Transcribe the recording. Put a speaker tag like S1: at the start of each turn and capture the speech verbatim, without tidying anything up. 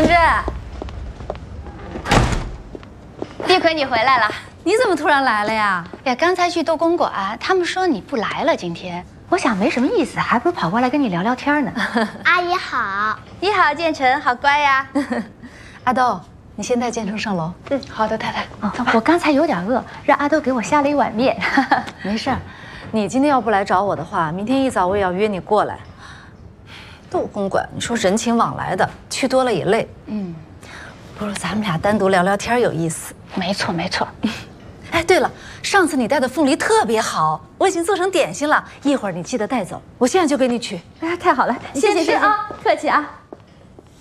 S1: 春芝，
S2: 碧葵，你回来了？
S1: 你怎么突然来了呀？
S2: 呀，刚才去逗公馆，他们说你不来了。今天，我想没什么意思，还不如跑过来跟你聊聊天呢。
S3: 阿姨好，
S2: 你好，建成，好乖呀。
S1: 阿豆，你先带建成上楼。
S2: 嗯，好的，太太。哦，我刚才有点饿，让阿豆给我下了一碗面。
S1: 没事儿，你今天要不来找我的话，明天一早我也要约你过来。逗公馆，你说人情往来的，去多了也累。嗯，不如咱们俩单独聊聊天有意思。
S2: 没错，没错。
S1: 哎，对了，上次你带的凤梨特别好，我已经做成点心了，一会儿你记得带走，我现在就给你取。
S2: 哎，太好了，谢谢谢谢啊，客气啊。